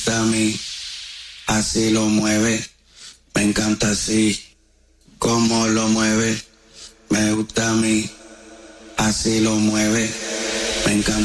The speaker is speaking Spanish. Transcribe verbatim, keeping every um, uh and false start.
a mí, así lo mueve, me encanta así, como lo mueve, me gusta a mí, así lo mueve, me encanta.